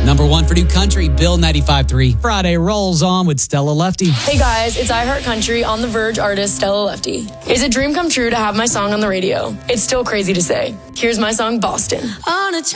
Number 1 for new country, Bill 95.3. Friday rolls on with Stella Lefty. Hey guys, it's I Heart Country on the Verge artist Stella Lefty. It's a dream come true to have my song on the radio. It's still crazy to say. Here's my song, Boston.